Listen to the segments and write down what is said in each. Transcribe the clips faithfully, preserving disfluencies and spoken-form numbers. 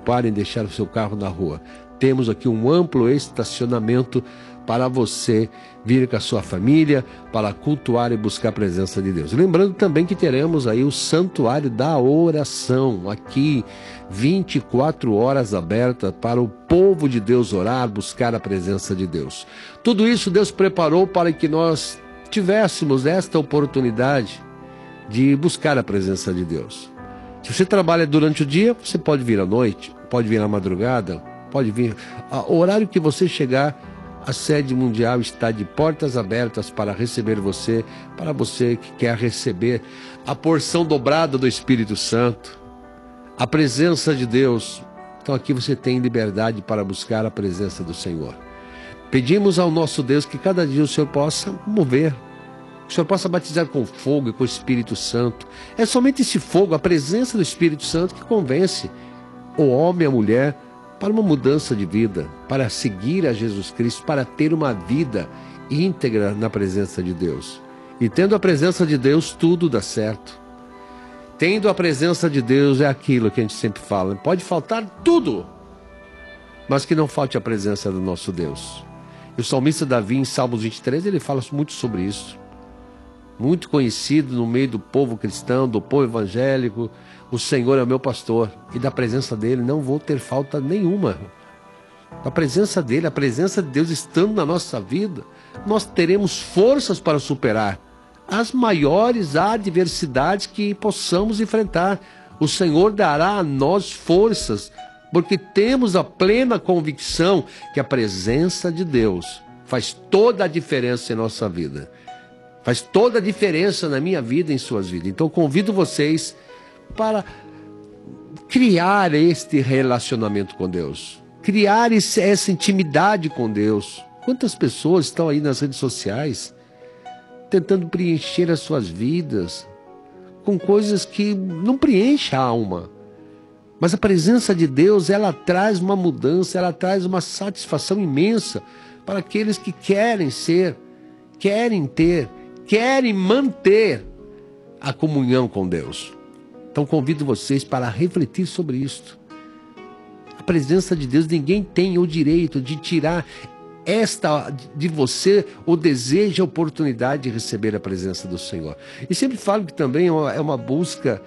preocupar em deixar o seu carro na rua. Temos aqui um amplo estacionamento para você vir com a sua família, para cultuar e buscar a presença de Deus. Lembrando também que teremos aí o Santuário da Oração, aqui vinte e quatro horas aberta para o povo de Deus orar, buscar a presença de Deus. Tudo isso Deus preparou para que nós tivéssemos esta oportunidade de buscar a presença de Deus. Se você trabalha durante o dia, você pode vir à noite, pode vir à madrugada, pode vir... O horário que você chegar, a sede mundial está de portas abertas para receber você, para você que quer receber a porção dobrada do Espírito Santo, a presença de Deus. Então aqui você tem liberdade para buscar a presença do Senhor. Pedimos ao nosso Deus que cada dia o Senhor possa mover, que o Senhor possa batizar com fogo e com o Espírito Santo. É somente esse fogo, a presença do Espírito Santo, que convence o homem e a mulher para uma mudança de vida, para seguir a Jesus Cristo, para ter uma vida íntegra na presença de Deus. E tendo a presença de Deus, tudo dá certo. Tendo a presença de Deus é aquilo que a gente sempre fala, pode faltar tudo, mas que não falte a presença do nosso Deus. E o salmista Davi, em Salmos vinte e três, ele fala muito sobre isso. Muito conhecido no meio do povo cristão, do povo evangélico. O Senhor é o meu pastor, e da presença dele não vou ter falta nenhuma. Da presença dele, a presença de Deus estando na nossa vida, nós teremos forças para superar as maiores adversidades que possamos enfrentar. O Senhor dará a nós forças, porque temos a plena convicção que a presença de Deus faz toda a diferença em nossa vida. Faz toda a diferença na minha vida e em suas vidas. Então convido vocês para criar este relacionamento com Deus, criar esse, essa intimidade com Deus. Quantas pessoas estão aí nas redes sociais tentando preencher as suas vidas com coisas que não preenchem a alma, mas a presença de Deus, ela traz uma mudança, ela traz uma satisfação imensa para aqueles que querem ser, querem ter, querem manter a comunhão com Deus. Então convido vocês para refletir sobre isto. A presença de Deus, ninguém tem o direito de tirar esta de você o desejo, a oportunidade de receber a presença do Senhor. E sempre falo que também é uma busca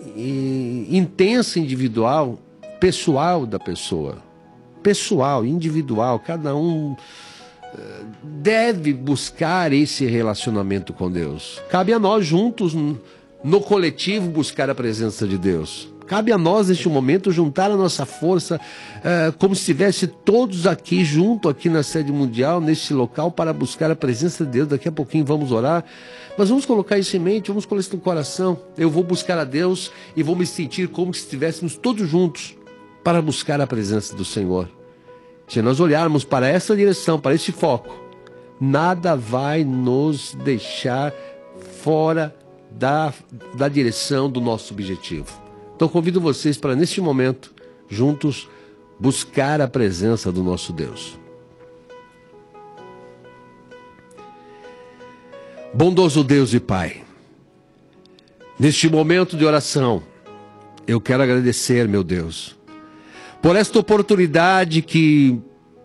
intensa, individual, pessoal da pessoa. Pessoal, individual, cada um deve buscar esse relacionamento com Deus. Cabe a nós juntos, no coletivo, buscar a presença de Deus. Cabe a nós, neste momento, juntar a nossa força, uh, como se estivesse todos aqui, junto aqui na sede mundial, neste local, para buscar a presença de Deus. Daqui a pouquinho vamos orar, mas vamos colocar isso em mente, vamos colocar isso no coração. Eu vou buscar a Deus e vou me sentir como se estivéssemos todos juntos para buscar a presença do Senhor. Se nós olharmos para essa direção, para esse foco, nada vai nos deixar fora da, da direção do nosso objetivo. Então convido vocês para, neste momento, juntos, buscar a presença do nosso Deus. Bondoso Deus e Pai, neste momento de oração, eu quero agradecer, meu Deus, por esta oportunidade que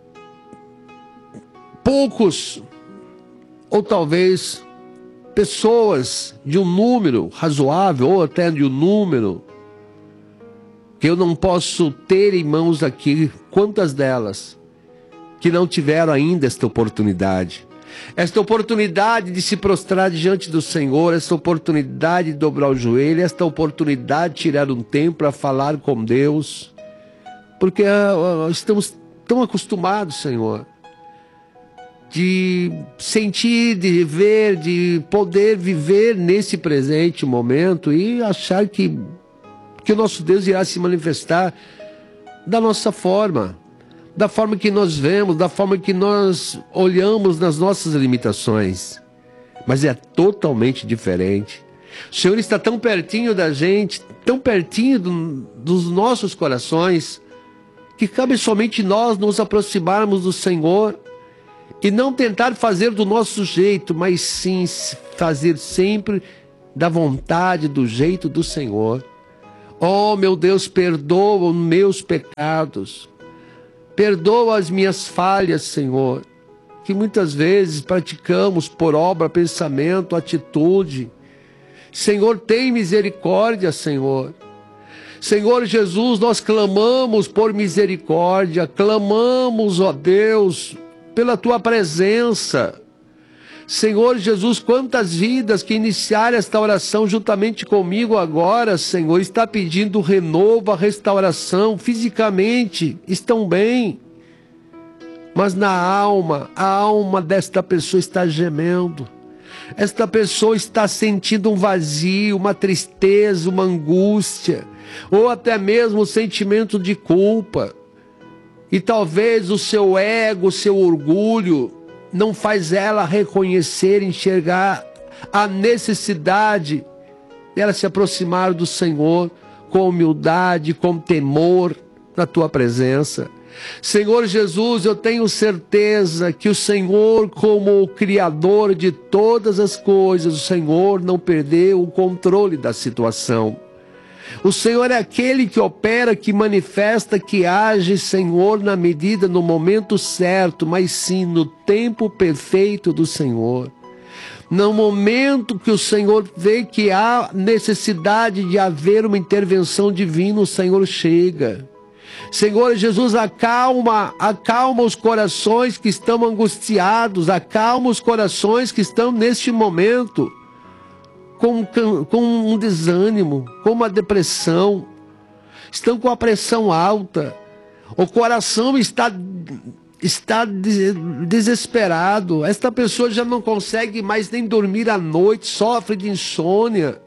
poucos, ou talvez pessoas de um número razoável, ou até de um número que eu não posso ter em mãos aqui, quantas delas que não tiveram ainda esta oportunidade. Esta oportunidade de se prostrar diante do Senhor, esta oportunidade de dobrar o joelho, esta oportunidade de tirar um tempo para falar com Deus, porque uh, estamos tão acostumados, Senhor, de sentir, de ver, de poder viver nesse presente momento e achar que que o nosso Deus irá se manifestar da nossa forma, da forma que nós vemos, da forma que nós olhamos nas nossas limitações. Mas é totalmente diferente. O Senhor está tão pertinho da gente, tão pertinho do, dos nossos corações, que cabe somente nós nos aproximarmos do Senhor e não tentar fazer do nosso jeito, mas sim fazer sempre da vontade, do jeito do Senhor. Oh, meu Deus, perdoa os meus pecados. Perdoa as minhas falhas, Senhor, que muitas vezes praticamos por obra, pensamento, atitude. Senhor, tem misericórdia, Senhor. Senhor Jesus, nós clamamos por misericórdia, clamamos, ó Deus, pela Tua presença. Senhor Jesus, quantas vidas que iniciaram esta oração juntamente comigo agora, Senhor, está pedindo renovo, a restauração, fisicamente, estão bem, mas na alma, a alma desta pessoa está gemendo. Esta pessoa está sentindo um vazio, uma tristeza, uma angústia, ou até mesmo um sentimento de culpa. E talvez o seu ego, o seu orgulho, não faz ela reconhecer, enxergar a necessidade dela se aproximar do Senhor com humildade, com temor na Tua presença. Senhor Jesus, eu tenho certeza que o Senhor, como o Criador de todas as coisas, o Senhor não perdeu o controle da situação. O Senhor é aquele que opera, que manifesta, que age, Senhor, na medida, no momento certo, mas sim no tempo perfeito do Senhor. No momento que o Senhor vê que há necessidade de haver uma intervenção divina, o Senhor chega. Senhor Jesus, acalma, acalma os corações que estão angustiados, acalma os corações que estão neste momento com, com um desânimo, com uma depressão, estão com a pressão alta, o coração está, está desesperado, esta pessoa já não consegue mais nem dormir à noite, sofre de insônia.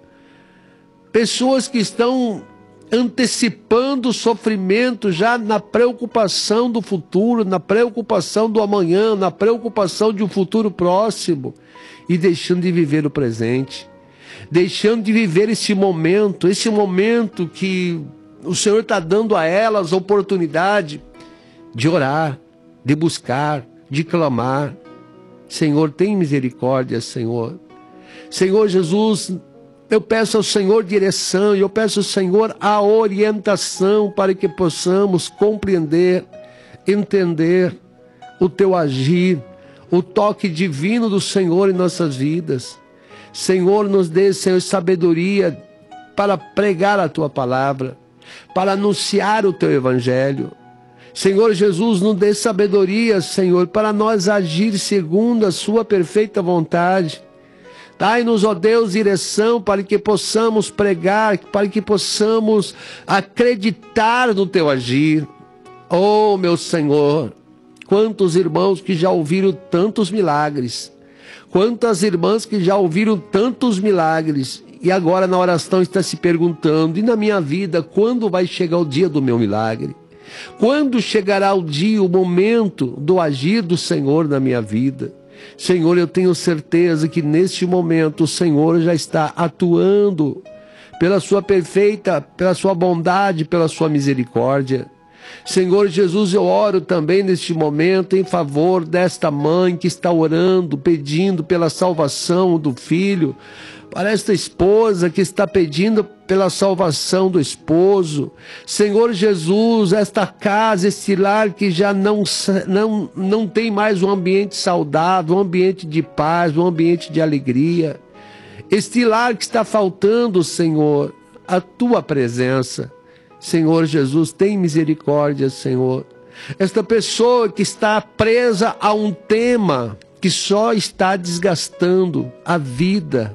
Pessoas que estão antecipando o sofrimento já na preocupação do futuro, na preocupação do amanhã, na preocupação de um futuro próximo, e deixando de viver o presente, deixando de viver esse momento, esse momento que o Senhor está dando a elas a oportunidade de orar, de buscar, de clamar. Senhor, tem misericórdia, Senhor. Senhor Jesus, eu peço ao Senhor direção, eu peço ao Senhor a orientação para que possamos compreender, entender o Teu agir, o toque divino do Senhor em nossas vidas. Senhor, nos dê, Senhor, sabedoria para pregar a Tua palavra, para anunciar o Teu Evangelho. Senhor Jesus, nos dê sabedoria, Senhor, para nós agir segundo a Sua perfeita vontade. Dai-nos, ó Deus, direção para que possamos pregar, para que possamos acreditar no Teu agir. Oh, meu Senhor, quantos irmãos que já ouviram tantos milagres, quantas irmãs que já ouviram tantos milagres, e agora na oração está se perguntando, e na minha vida, quando vai chegar o dia do meu milagre? Quando chegará o dia, o momento do agir do Senhor na minha vida? Senhor, eu tenho certeza que neste momento o Senhor já está atuando pela sua perfeita, pela sua bondade, pela sua misericórdia. Senhor Jesus, eu oro também neste momento em favor desta mãe que está orando, pedindo pela salvação do filho, para esta esposa que está pedindo pela salvação do esposo. Senhor Jesus, esta casa, este lar que já não, não, não tem mais um ambiente saudável, um ambiente de paz, um ambiente de alegria. Este lar que está faltando, Senhor, a Tua presença. Senhor Jesus, tem misericórdia, Senhor. Esta pessoa que está presa a um tema que só está desgastando a vida,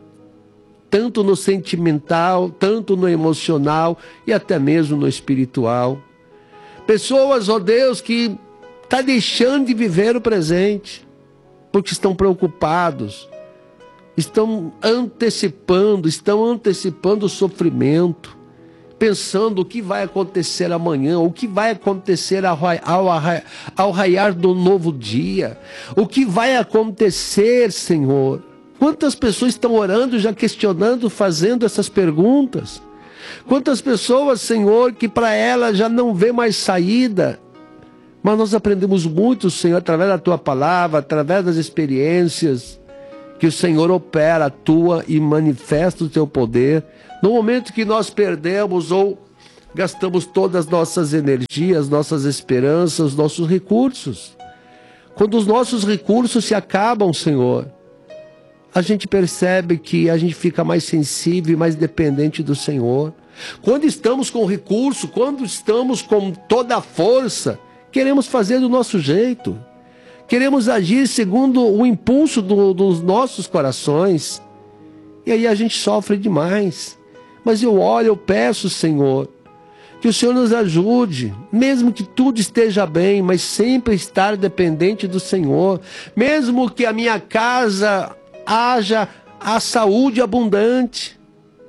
tanto no sentimental, tanto no emocional e até mesmo no espiritual. Pessoas, ó Deus, que estão deixando de viver o presente, porque estão preocupados, estão antecipando, estão antecipando o sofrimento, pensando o que vai acontecer amanhã, o que vai acontecer ao, ao, ao raiar do novo dia, o que vai acontecer, Senhor. Quantas pessoas estão orando, já questionando, fazendo essas perguntas? Quantas pessoas, Senhor, que para elas já não vê mais saída? Mas nós aprendemos muito, Senhor, através da Tua palavra, através das experiências, que o Senhor opera, atua e manifesta o Teu poder No momento que nós perdemos ou gastamos todas as nossas energias, nossas esperanças, nossos recursos. Quando os nossos recursos se acabam, Senhor, a gente percebe que a gente fica mais sensível e mais dependente do Senhor. Quando estamos com recurso, quando estamos com toda a força, queremos fazer do nosso jeito. Queremos agir segundo o impulso do, dos nossos corações. E aí a gente sofre demais. Mas eu olho, eu peço, Senhor, que o Senhor nos ajude, mesmo que tudo esteja bem, mas sempre estar dependente do Senhor. Mesmo que a minha casa haja a saúde abundante,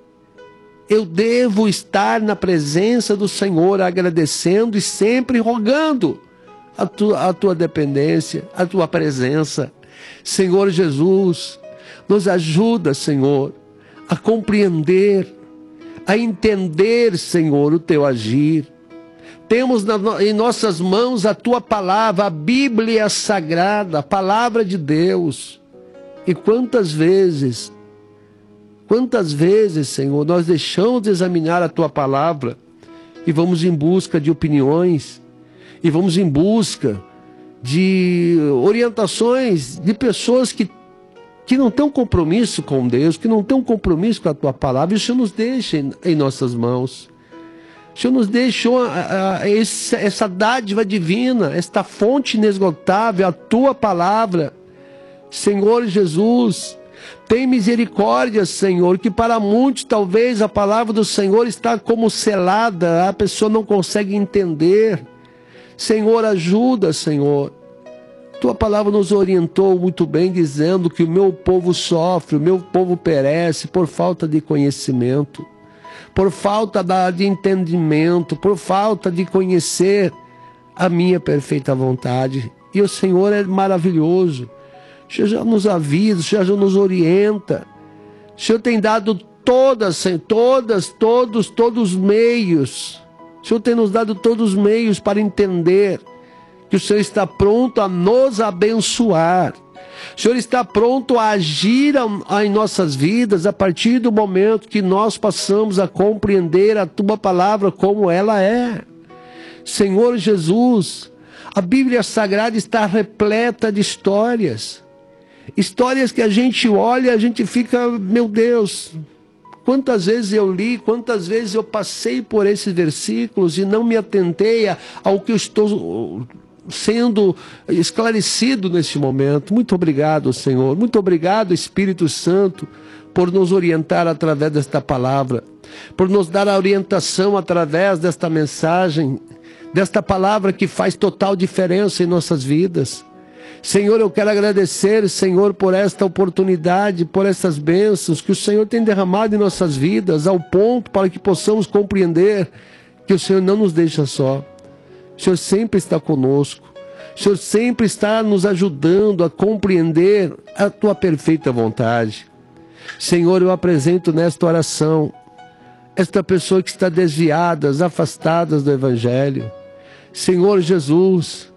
eu devo estar na presença do Senhor, agradecendo e sempre rogando a tua, a tua dependência, a tua presença. Senhor Jesus, nos ajuda, Senhor, a compreender, a entender, Senhor, o teu agir. Temos na, em nossas mãos a tua palavra, a Bíblia Sagrada, a palavra de Deus. E quantas vezes, quantas vezes, Senhor, nós deixamos de examinar a tua palavra e vamos em busca de opiniões, e vamos em busca de orientações de pessoas que que não tem um compromisso com Deus, que não tem um compromisso com a tua palavra. E o Senhor nos deixa em, em nossas mãos. O Senhor nos deixou a, a, essa, essa dádiva divina, esta fonte inesgotável, a tua palavra. Senhor Jesus, tem misericórdia, Senhor, que para muitos talvez a palavra do Senhor está como selada, a pessoa não consegue entender. Senhor, ajuda, Senhor. Tua palavra nos orientou muito bem, dizendo que o meu povo sofre, o meu povo perece por falta de conhecimento, por falta de entendimento, por falta de conhecer a minha perfeita vontade. E o Senhor é maravilhoso. O Senhor já nos avisa, o Senhor já nos orienta. O Senhor tem dado todas, todas, todos, todos os meios. O Senhor tem nos dado todos os meios para entender que o Senhor está pronto a nos abençoar. O Senhor está pronto a agir em nossas vidas a partir do momento que nós passamos a compreender a tua palavra como ela é. Senhor Jesus, a Bíblia Sagrada está repleta de histórias. Histórias que a gente olha e a gente fica, meu Deus, quantas vezes eu li, quantas vezes eu passei por esses versículos e não me atentei ao que eu estou sendo esclarecido neste momento. Muito obrigado, Senhor. Muito obrigado, Espírito Santo, por nos orientar através desta palavra, por nos dar a orientação através desta mensagem, desta palavra que faz total diferença em nossas vidas. Senhor, eu quero agradecer, Senhor, por esta oportunidade, por essas bênçãos que o Senhor tem derramado em nossas vidas, ao ponto para que possamos compreender que o Senhor não nos deixa só. O Senhor sempre está conosco. O Senhor sempre está nos ajudando a compreender a tua perfeita vontade. Senhor, eu apresento nesta oração esta pessoa que está desviada, afastada do Evangelho. Senhor Jesus,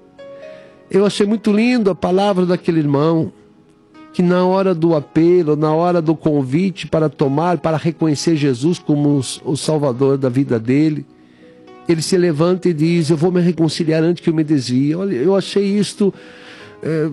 eu achei muito lindo a palavra daquele irmão, que na hora do apelo, na hora do convite para tomar, para reconhecer Jesus como o Salvador da vida dele, ele se levanta e diz: eu vou me reconciliar antes que eu me desvie. Olha, eu achei isto é,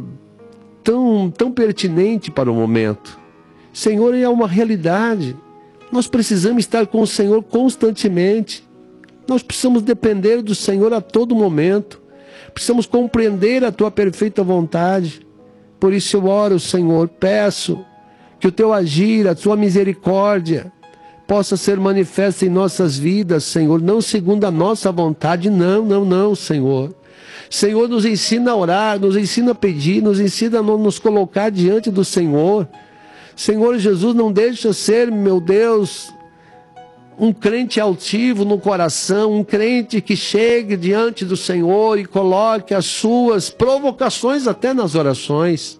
tão, tão pertinente para o momento. Senhor, é uma realidade. Nós precisamos estar com o Senhor constantemente. Nós precisamos depender do Senhor a todo momento. Precisamos compreender a tua perfeita vontade. Por isso eu oro, Senhor, peço que o teu agir, a tua misericórdia possa ser manifesta em nossas vidas, Senhor, não segundo a nossa vontade, não, não, não, Senhor. Senhor, nos ensina a orar, nos ensina a pedir, nos ensina a nos colocar diante do Senhor. Senhor Jesus, não deixa ser, meu Deus, um crente altivo no coração, um crente que chegue diante do Senhor e coloque as suas provocações até nas orações.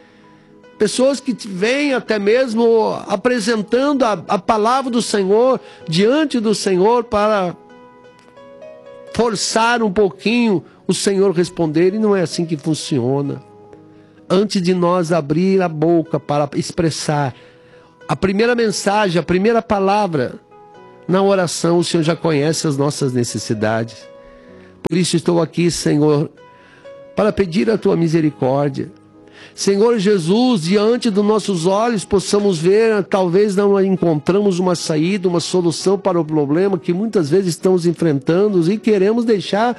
Pessoas que vêm até mesmo apresentando a, a palavra do Senhor diante do Senhor para forçar um pouquinho o Senhor responder, e não é assim que funciona. Antes de nós abrir a boca para expressar a primeira mensagem, a primeira palavra Na oração, o Senhor já conhece as nossas necessidades. Por isso estou aqui, Senhor, para pedir a Tua misericórdia. Senhor Jesus, diante dos nossos olhos, possamos ver, talvez não encontramos uma saída, uma solução para o problema que muitas vezes estamos enfrentando e queremos deixar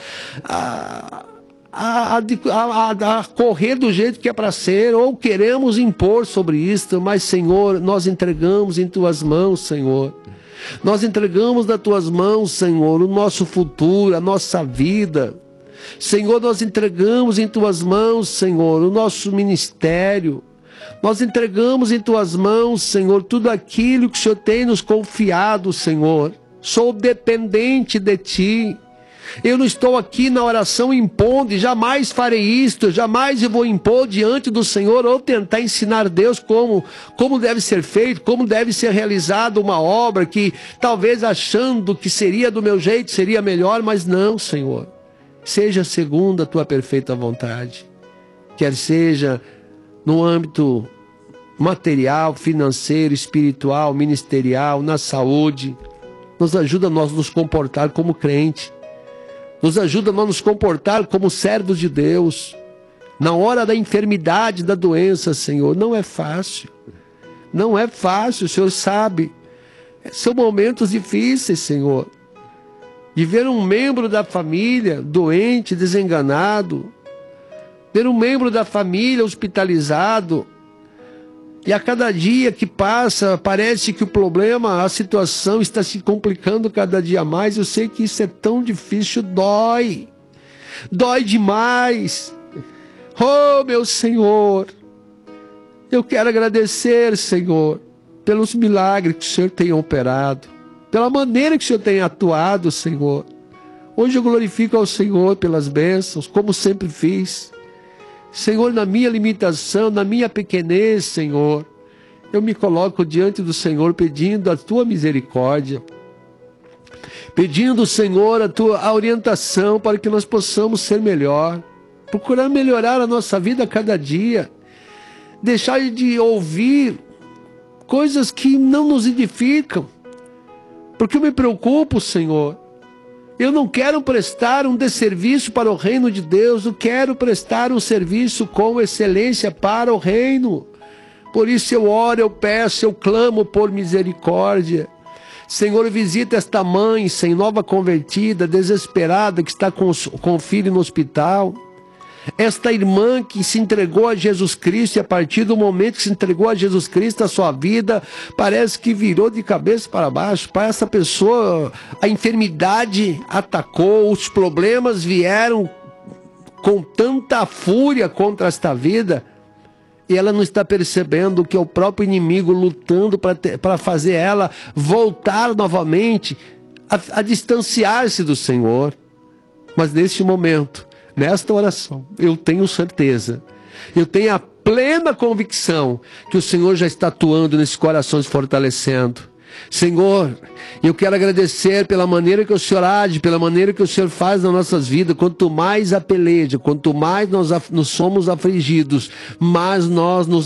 a, a, a, a, a correr do jeito que é para ser, ou queremos impor sobre isto, mas, Senhor, nós entregamos em Tuas mãos, Senhor. Nós entregamos nas Tuas mãos, Senhor, o nosso futuro, a nossa vida. Senhor, nós entregamos em Tuas mãos, Senhor, o nosso ministério. Nós entregamos em Tuas mãos, Senhor, tudo aquilo que o Senhor tem nos confiado, Senhor. Sou dependente de Ti. Eu não estou aqui na oração impondo, e jamais farei isto, jamais eu vou impor diante do Senhor ou tentar ensinar Deus como, como deve ser feito, como deve ser realizada uma obra que talvez achando que seria do meu jeito, seria melhor, mas não, Senhor. Seja segundo a Tua perfeita vontade, quer seja no âmbito material, financeiro, espiritual, ministerial, na saúde. Nos ajuda a nós nos comportar como crente. Nos ajuda a nós nos comportar como servos de Deus. Na hora da enfermidade, da doença, Senhor, não é fácil. Não é fácil, o Senhor sabe. São momentos difíceis, Senhor. De ver um membro da família doente, desenganado. Ver um membro da família hospitalizado. E a cada dia que passa, parece que o problema, a situação está se complicando cada dia mais. Eu sei que isso é tão difícil, dói. Dói demais. Oh, meu Senhor. Eu quero agradecer, Senhor, pelos milagres que o Senhor tem operado. Pela maneira que o Senhor tem atuado, Senhor. Hoje eu glorifico ao Senhor pelas bênçãos, como sempre fiz. Senhor, na minha limitação, na minha pequenez, Senhor, eu me coloco diante do Senhor pedindo a Tua misericórdia, pedindo, Senhor, a Tua a orientação para que nós possamos ser melhor, procurar melhorar a nossa vida a cada dia, deixar de ouvir coisas que não nos edificam, porque eu me preocupo, Senhor. Eu não quero prestar um desserviço para o reino de Deus, eu quero prestar um serviço com excelência para o reino. Por isso eu oro, eu peço, eu clamo por misericórdia. Senhor, visita esta mãe sem nova convertida, desesperada, que está com, com o filho no hospital. Esta irmã que se entregou a Jesus Cristo, e a partir do momento que se entregou a Jesus Cristo, a sua vida parece que virou de cabeça para baixo. Para essa pessoa, a enfermidade atacou, os problemas vieram com tanta fúria contra esta vida, e ela não está percebendo que é o próprio inimigo lutando para fazer ela voltar novamente a, a distanciar-se do Senhor. Mas neste momento, nesta oração, eu tenho certeza, eu tenho a plena convicção que o Senhor já está atuando nesses corações, fortalecendo. Senhor, eu quero agradecer pela maneira que o Senhor age, pela maneira que o Senhor faz nas nossas vidas. Quanto mais a peleja, quanto mais nós, nós somos afligidos, mais nós nos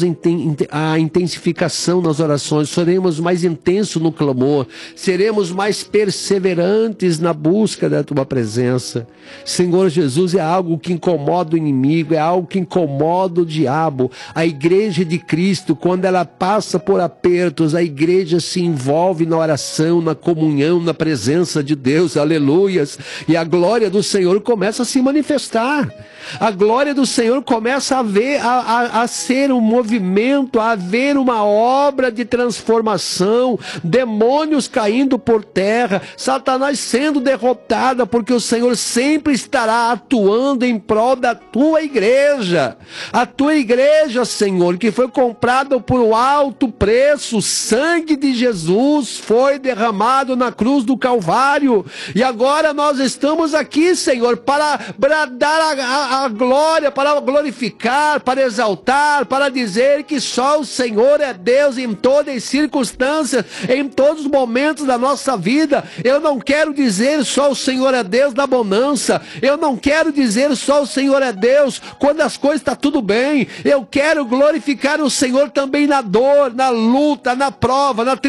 a intensificação nas orações, seremos mais intensos no clamor, seremos mais perseverantes na busca da Tua presença. Senhor Jesus, é algo que incomoda o inimigo, é algo que incomoda o diabo. A igreja de Cristo, quando ela passa por apertos, a igreja se envolve na oração, na comunhão, na presença de Deus, aleluias, e a glória do Senhor começa a se manifestar. A glória do Senhor começa a, ver, a, a, a ser um movimento, a haver uma obra de transformação, demônios caindo por terra, Satanás sendo derrotada, porque o Senhor sempre estará atuando em prol da Tua igreja. A Tua igreja, Senhor, que foi comprada por alto preço, o sangue de Jesus foi derramado na cruz do Calvário, e agora nós estamos aqui, Senhor, para bradar a, a a glória, para glorificar, para exaltar, para dizer que só o Senhor é Deus em todas as circunstâncias, em todos os momentos da nossa vida. Eu não quero dizer só o Senhor é Deus na bonança, eu não quero dizer só o Senhor é Deus quando as coisas estão tudo bem. Eu quero glorificar o Senhor também na dor, na luta, na prova, na tribulação.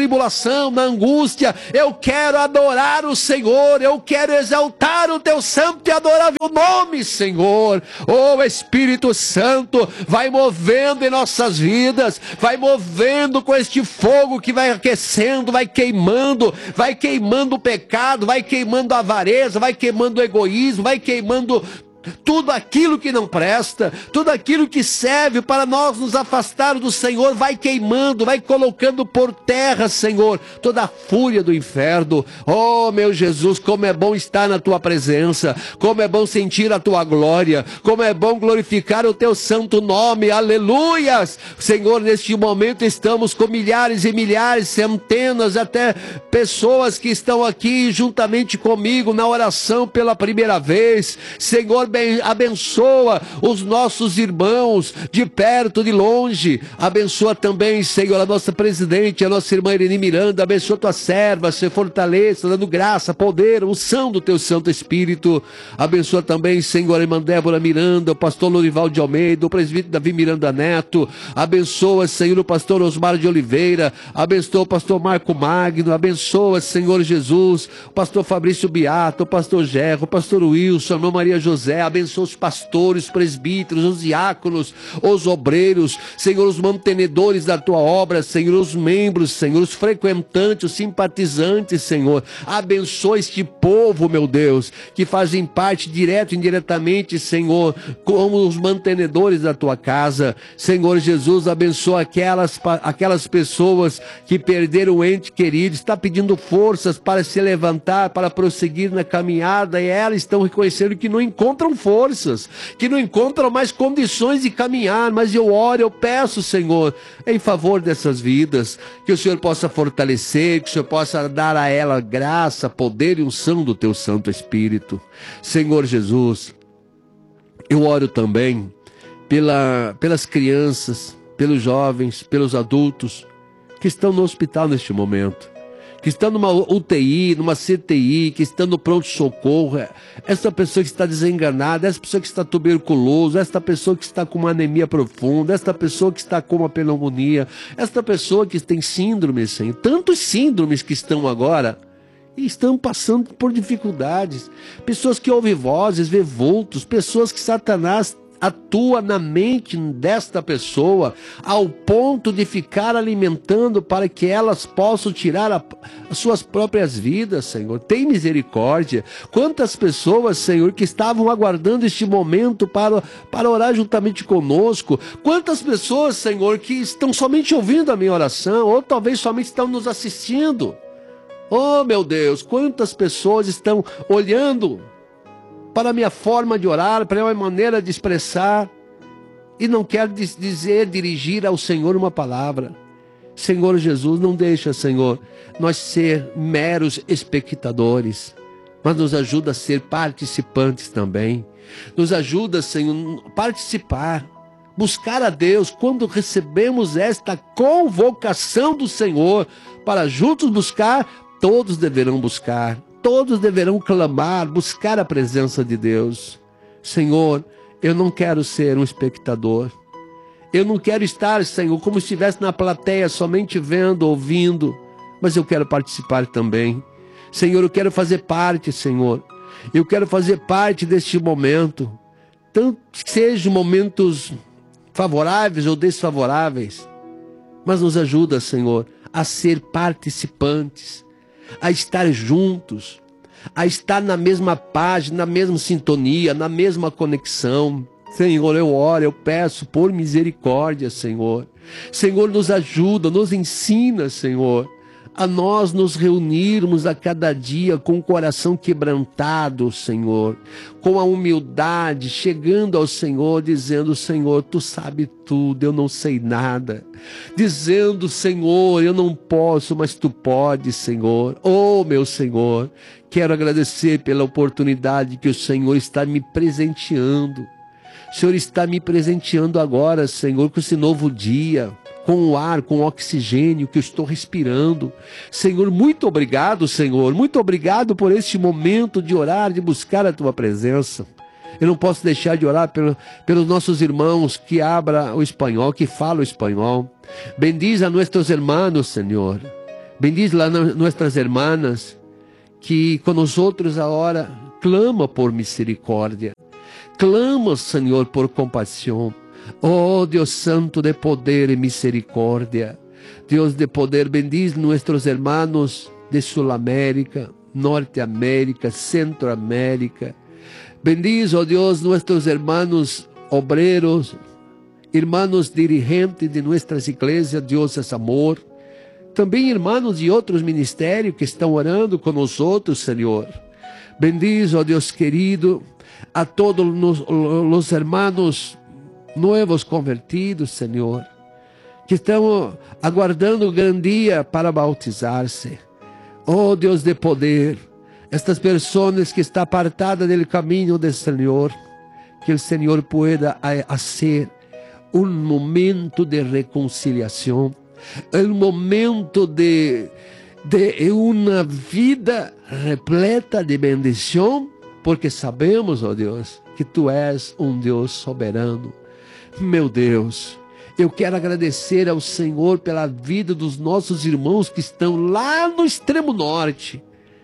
tribulação, na angústia, eu quero adorar o Senhor, eu quero exaltar o teu santo e adorável nome, Senhor. Oh, Espírito Santo, vai movendo em nossas vidas, vai movendo com este fogo que vai aquecendo, vai queimando, vai queimando o pecado, vai queimando a avareza, vai queimando o egoísmo, vai queimando tudo aquilo que não presta, tudo aquilo que serve para nós nos afastar do Senhor, vai queimando, vai colocando por terra, Senhor, toda a fúria do inferno. Oh, meu Jesus, como é bom estar na tua presença, como é bom sentir a tua glória, como é bom glorificar o teu santo nome, aleluias. Senhor, neste momento estamos com milhares e milhares, centenas, até pessoas que estão aqui juntamente comigo na oração pela primeira vez. Senhor, abençoa os nossos irmãos de perto, de longe. Abençoa também, Senhor, a nossa presidente, a nossa irmã Irene Miranda. Abençoa tua serva, se fortaleça, dando graça, poder, unção do teu Santo Espírito. Abençoa também, Senhor, a irmã Débora Miranda, o pastor Lorival de Almeida, o presbítero Davi Miranda Neto. Abençoa, Senhor, o pastor Osmar de Oliveira. Abençoa o pastor Marco Magno. Abençoa, Senhor Jesus, o pastor Fabrício Beato, o pastor Gerro, o pastor Wilson, a irmã Maria José. Abençoa os pastores, os presbíteros, os diáconos, os obreiros, Senhor, os mantenedores da tua obra, Senhor, os membros, Senhor, os frequentantes, os simpatizantes, Senhor. Abençoa este povo, meu Deus, que fazem parte direto e indiretamente, Senhor, como os mantenedores da tua casa. Senhor Jesus, abençoa aquelas, aquelas pessoas que perderam o ente querido, está pedindo forças para se levantar, para prosseguir na caminhada, e elas estão reconhecendo que não encontram forças, que não encontram mais condições de caminhar, mas eu oro, eu peço, Senhor, em favor dessas vidas, que o Senhor possa fortalecer, que o Senhor possa dar a ela graça, poder e unção do teu Santo Espírito. Senhor Jesus, eu oro também pela, pelas crianças, pelos jovens, pelos adultos que estão no hospital neste momento, que está numa U T I, numa C T I, que está no pronto-socorro, essa pessoa que está desenganada, essa pessoa que está tuberculoso, essa pessoa que está com uma anemia profunda, essa pessoa que está com uma pneumonia, essa pessoa que tem síndromes, Senhor, tantos síndromes que estão agora e estão passando por dificuldades, pessoas que ouvem vozes, vê vultos, pessoas que Satanás atua na mente desta pessoa ao ponto de ficar alimentando para que elas possam tirar a, as suas próprias vidas, Senhor. Tem misericórdia. Quantas pessoas, Senhor, que estavam aguardando este momento para, para orar juntamente conosco. Quantas pessoas, Senhor, que estão somente ouvindo a minha oração, ou talvez somente estão nos assistindo. Oh, meu Deus, quantas pessoas estão olhando para a minha forma de orar, para a minha maneira de expressar, e não quero dizer, dirigir ao Senhor uma palavra. Senhor Jesus, não deixa, Senhor, nós ser meros espectadores, mas nos ajuda a ser participantes também. Nos ajuda, Senhor, a participar, buscar a Deus quando recebemos esta convocação do Senhor para juntos buscar, todos deverão buscar. Todos deverão clamar, buscar a presença de Deus. Senhor, eu não quero ser um espectador. Eu não quero estar, Senhor, como se estivesse na plateia, somente vendo, ouvindo. Mas eu quero participar também. Senhor, eu quero fazer parte, Senhor. Eu quero fazer parte deste momento. Tanto que sejam momentos favoráveis ou desfavoráveis. Mas nos ajuda, Senhor, a ser participantes, a estar juntos, a estar na mesma página, na mesma sintonia, na mesma conexão. Senhor, eu oro, eu peço por misericórdia, Senhor. Senhor, nos ajuda, nos ensina, Senhor, a nós nos reunirmos a cada dia com o coração quebrantado, Senhor, com a humildade, chegando ao Senhor, dizendo: Senhor, Tu sabes tudo, eu não sei nada. Dizendo: Senhor, eu não posso, mas Tu podes, Senhor. Oh, meu Senhor, quero agradecer pela oportunidade que o Senhor está me presenteando. O Senhor está me presenteando agora, Senhor, com esse novo dia, com o ar, com o oxigênio que eu estou respirando. Senhor, muito obrigado, Senhor. Muito obrigado por este momento de orar, de buscar a Tua presença. Eu não posso deixar de orar pelo, pelos nossos irmãos que abram o espanhol, que falam o espanhol. Bendiza a nossos irmãos, Senhor. Bendiz lá nossas irmãs que com nós outros agora clama por misericórdia. Clama, Senhor, por compaixão. Oh, Deus Santo de poder e misericórdia. Deus de poder, bendiz nossos irmãos de Sul-América, Norte-América, Centro-América. Bendiz, oh Deus, nossos irmãos obreros, irmãos dirigentes de nossas igrejas, Deus é amor. Também irmãos de outros ministérios que estão orando com nós outros, Senhor. Bendiz, ó Deus querido, a todos os, os irmãos novos convertidos, Senhor, que estão aguardando o grande dia para bautizar-se. Oh Deus de poder, estas pessoas que estão apartadas do caminho do Senhor, que o Senhor pueda fazer um momento de reconciliação, um momento de de uma vida repleta de bendição, porque sabemos, ó Deus, que Tu és um Deus soberano. Meu Deus, eu quero agradecer ao Senhor pela vida dos nossos irmãos que estão lá no extremo norte.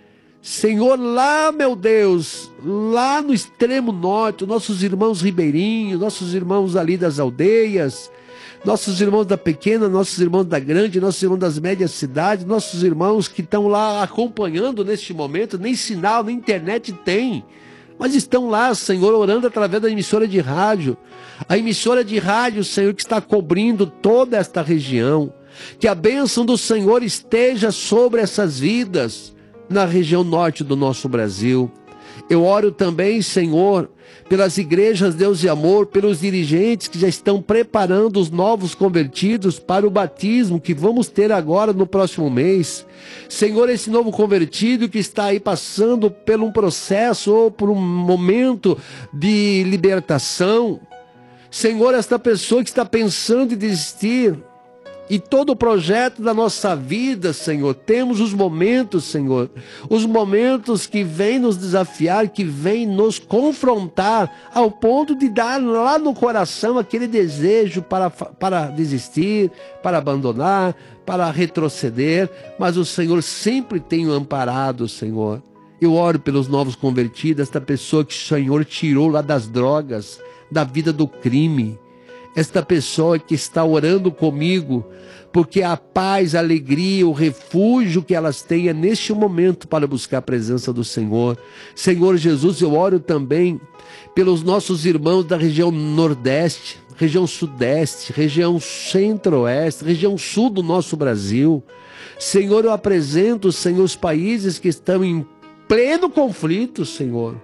Senhor, lá, meu Deus, lá no extremo norte, nossos irmãos ribeirinhos, nossos irmãos ali das aldeias, nossos irmãos da pequena, nossos irmãos da grande, nossos irmãos das médias cidades, nossos irmãos que estão lá acompanhando neste momento, nem sinal, nem internet tem, mas estão lá, Senhor, orando através da emissora de rádio, a emissora de rádio, Senhor, que está cobrindo toda esta região, que a bênção do Senhor esteja sobre essas vidas, na região norte do nosso Brasil. Eu oro também, Senhor, pelas igrejas Deus e Amor, pelos dirigentes que já estão preparando os novos convertidos para o batismo que vamos ter agora no próximo mês. Senhor, esse novo convertido que está aí passando por um processo ou por um momento de libertação. Senhor, esta pessoa que está pensando em desistir, e todo o projeto da nossa vida, Senhor, temos os momentos, Senhor, os momentos que vêm nos desafiar, que vêm nos confrontar, ao ponto de dar lá no coração aquele desejo para, para desistir, para abandonar, para retroceder, mas o Senhor sempre tem o amparado, Senhor. Eu oro pelos novos convertidos, esta pessoa que o Senhor tirou lá das drogas, da vida do crime, esta pessoa que está orando comigo, porque a paz, a alegria, o refúgio que elas têm é neste momento para buscar a presença do Senhor. Senhor Jesus, eu oro também pelos nossos irmãos da região Nordeste, região Sudeste, região Centro-Oeste, região Sul do nosso Brasil. Senhor, eu apresento, Senhor, os países que estão em pleno conflito, Senhor.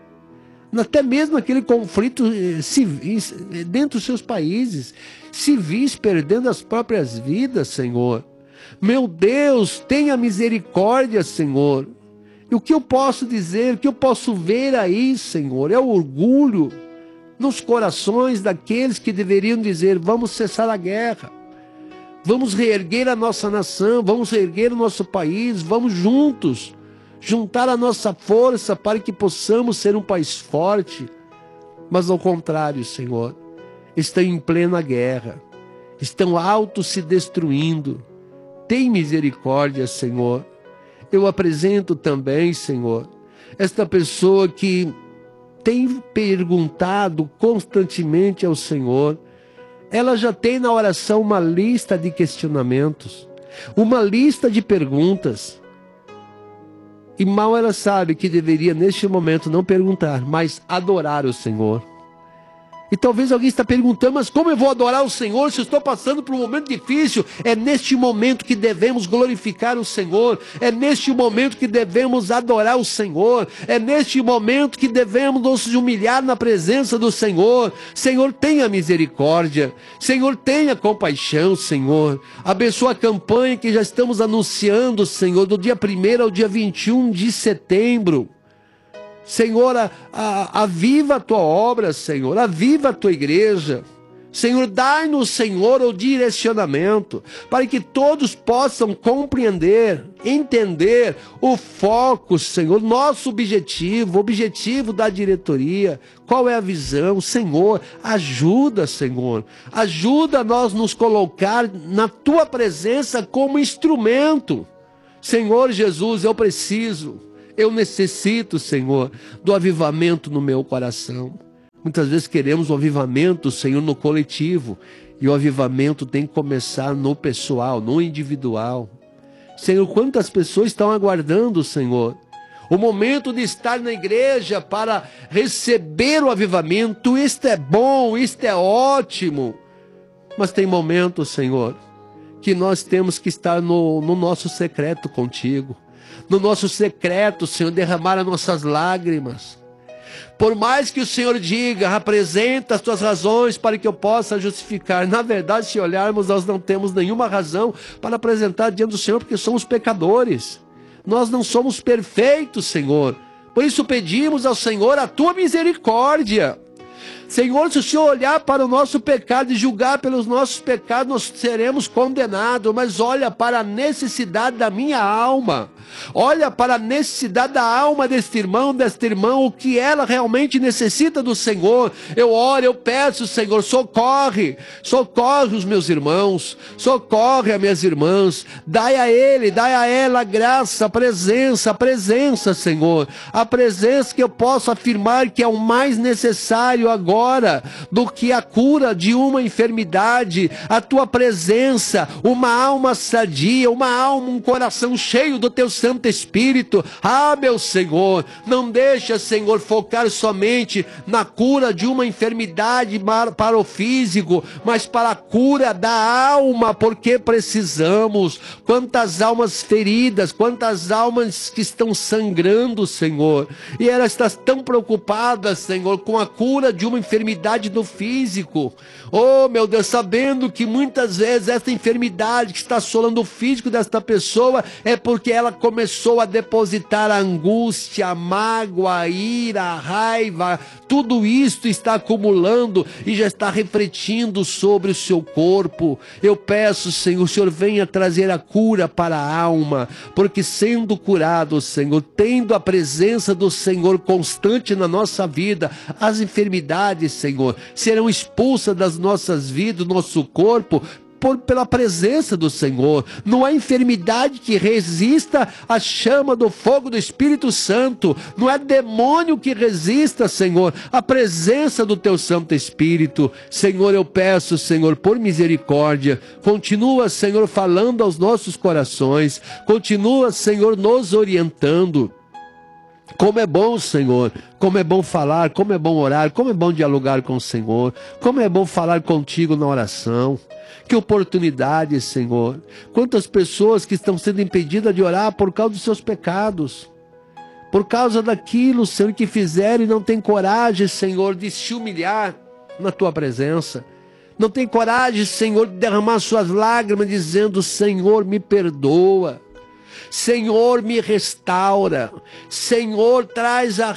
Até mesmo aquele conflito civis, dentro dos seus países, civis perdendo as próprias vidas, Senhor. Meu Deus, tenha misericórdia, Senhor. E o que eu posso dizer, o que eu posso ver aí, Senhor, é o orgulho nos corações daqueles que deveriam dizer: vamos cessar a guerra, vamos reerguer a nossa nação, vamos reerguer o nosso país, vamos juntos juntar a nossa força para que possamos ser um país forte. Mas ao contrário, Senhor, estão em plena guerra, estão auto se destruindo. Tem misericórdia, Senhor. Eu apresento também, Senhor, esta pessoa que tem perguntado constantemente ao Senhor. Ela já tem na oração uma lista de questionamentos, uma lista de perguntas. E mal ela sabe que deveria, neste momento, não perguntar, mas adorar o Senhor. E talvez alguém está perguntando: mas como eu vou adorar o Senhor se eu estou passando por um momento difícil? É neste momento que devemos glorificar o Senhor. É neste momento que devemos adorar o Senhor. É neste momento que devemos nos humilhar na presença do Senhor. Senhor, tenha misericórdia. Senhor, tenha compaixão, Senhor. Abençoa a campanha que já estamos anunciando, Senhor, do dia primeiro ao dia vinte e um de setembro. Senhor, a, a, aviva a tua obra, Senhor, aviva a tua igreja. Senhor, dai-nos, Senhor, o direcionamento, para que todos possam compreender, entender o foco, Senhor, nosso objetivo, o objetivo da diretoria. Qual é a visão? Senhor, ajuda, Senhor, ajuda nós nos colocar na tua presença como instrumento. Senhor Jesus, eu preciso, eu necessito, Senhor, do avivamento no meu coração. Muitas vezes queremos o avivamento, Senhor, no coletivo, e o avivamento tem que começar no pessoal, no individual. Senhor, quantas pessoas estão aguardando, Senhor, o momento de estar na igreja para receber o avivamento. Isto é bom, isto é ótimo, mas tem momentos, Senhor, que nós temos que estar no, no nosso secreto contigo, no nosso secreto, Senhor, derramar as nossas lágrimas. Por mais que o Senhor diga, apresenta as tuas razões para que eu possa justificar, na verdade, se olharmos, nós não temos nenhuma razão para apresentar diante do Senhor, porque somos pecadores. Nós não somos perfeitos, Senhor. Por isso pedimos ao Senhor a tua misericórdia. Senhor, se o Senhor olhar para o nosso pecado e julgar pelos nossos pecados, nós seremos condenados. Mas olha para a necessidade da minha alma. Olha para a necessidade da alma deste irmão, desta irmã, o que ela realmente necessita do Senhor. Eu oro, eu peço, Senhor, socorre, socorre os meus irmãos, socorre as minhas irmãs, dai a ele, dai a ela a graça, a presença, a presença, Senhor, a presença que eu posso afirmar que é o mais necessário agora, do que a cura de uma enfermidade, a tua presença, uma alma sadia, uma alma, um coração cheio do teu Santo Espírito. Ah, meu Senhor, não deixa, Senhor, focar somente na cura de uma enfermidade para o físico, mas para a cura da alma, porque precisamos. Quantas almas feridas, quantas almas que estão sangrando, Senhor, e elas estão tão preocupadas, Senhor, com a cura de uma enfermidade do físico. Oh, meu Deus, sabendo que muitas vezes essa enfermidade que está assolando o físico desta pessoa é porque ela começou a depositar a angústia, a mágoa, a ira, a raiva, tudo isso está acumulando e já está refletindo sobre o seu corpo. Eu peço, Senhor, o Senhor venha trazer a cura para a alma, porque sendo curado, Senhor, tendo a presença do Senhor constante na nossa vida, as enfermidades, Senhor, serão expulsas das nossas vidas, do nosso corpo, Por, pela presença do Senhor. Não há enfermidade que resista à chama do fogo do Espírito Santo. Não é demônio que resista, Senhor, à presença do teu Santo Espírito. Senhor, eu peço, Senhor, por misericórdia, continua, Senhor, falando aos nossos corações, continua, Senhor, nos orientando. Como é bom, Senhor, como é bom falar, como é bom orar, como é bom dialogar com o Senhor, como é bom falar contigo na oração. Que oportunidade, Senhor. Quantas pessoas que estão sendo impedidas de orar por causa dos seus pecados, por causa daquilo, Senhor, que fizeram e não tem coragem, Senhor, de se humilhar na tua presença. Não tem coragem, Senhor, de derramar suas lágrimas dizendo: Senhor, me perdoa. Senhor, me restaura. Senhor, traz a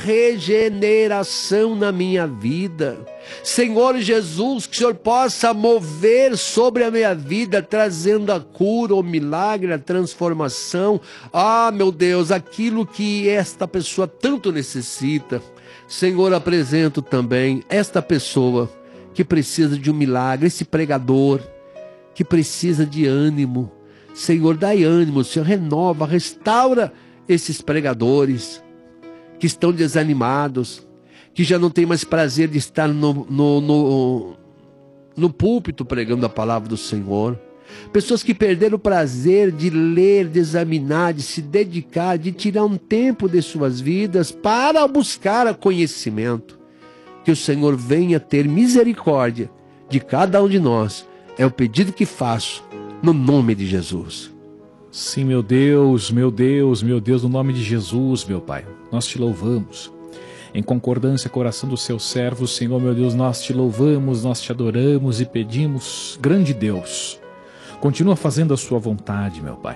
regeneração na minha vida. Senhor Jesus, que o Senhor possa mover sobre a minha vida, trazendo a cura, o milagre, a transformação. Ah, meu Deus, aquilo que esta pessoa tanto necessita. Senhor, apresento também esta pessoa que precisa de um milagre, esse pregador que precisa de ânimo. Senhor, dai ânimo, Senhor, renova, restaura esses pregadores que estão desanimados, que já não tem mais prazer de estar no, no, no, no púlpito pregando a palavra do Senhor. Pessoas que perderam o prazer de ler, de examinar, de se dedicar, de tirar um tempo de suas vidas para buscar conhecimento. Que o Senhor venha ter misericórdia de cada um de nós. É o pedido que faço, no nome de Jesus. Sim, meu Deus, meu Deus, meu Deus, no nome de Jesus, meu Pai, nós te louvamos. Em concordância com a oração do seu servo, Senhor, meu Deus, nós te louvamos, nós te adoramos e pedimos, grande Deus, continua fazendo a sua vontade, meu Pai.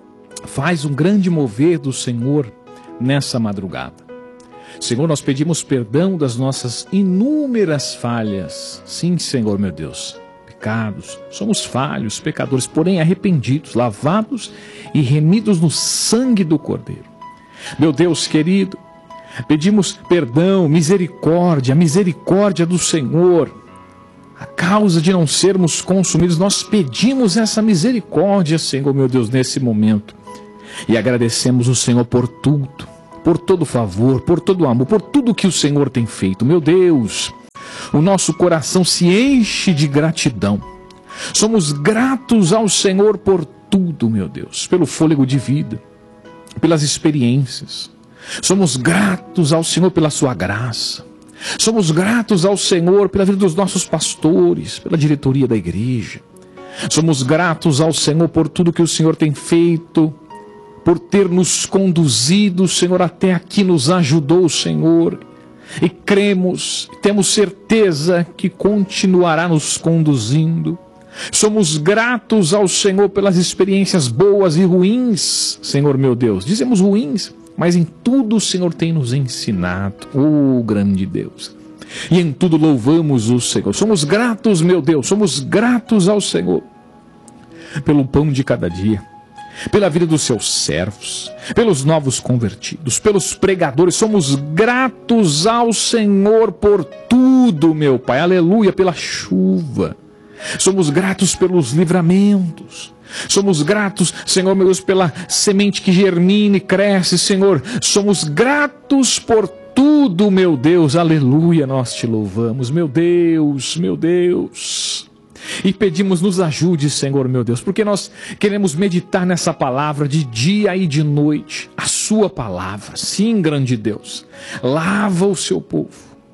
Faz um grande mover do Senhor nessa madrugada. Senhor, nós pedimos perdão das nossas inúmeras falhas. Sim, Senhor, meu Deus. Pecados, somos falhos, pecadores, porém arrependidos, lavados e remidos no sangue do Cordeiro. Meu Deus querido, pedimos perdão, misericórdia, misericórdia do Senhor. A causa de não sermos consumidos, nós pedimos essa misericórdia, Senhor, meu Deus, nesse momento. E agradecemos o Senhor por tudo, por todo favor, por todo amor, por tudo que o Senhor tem feito. Meu Deus, o nosso coração se enche de gratidão. Somos gratos ao Senhor por tudo, meu Deus, pelo fôlego de vida, pelas experiências. Somos gratos ao Senhor pela sua graça. Somos gratos ao Senhor pela vida dos nossos pastores, pela diretoria da igreja. Somos gratos ao Senhor por tudo que o Senhor tem feito, por ter nos conduzido, Senhor, até aqui nos ajudou, Senhor. E cremos, temos certeza que continuará nos conduzindo. Somos gratos ao Senhor pelas experiências boas e ruins, Senhor meu Deus. Dizemos ruins, mas em tudo o Senhor tem nos ensinado, oh grande Deus. E em tudo louvamos o Senhor. Somos gratos, meu Deus, somos gratos ao Senhor pelo pão de cada dia, pela vida dos seus servos, pelos novos convertidos, pelos pregadores. Somos gratos ao Senhor por tudo, meu Pai, aleluia, pela chuva. Somos gratos pelos livramentos. Somos gratos, Senhor meu Deus, pela semente que germina e cresce, Senhor. Somos gratos por tudo, meu Deus, aleluia, nós te louvamos, meu Deus, meu Deus. E pedimos, nos ajude, Senhor meu Deus, porque nós queremos meditar nessa palavra de dia e de noite, a sua palavra. Sim, grande Deus, lava o seu povo,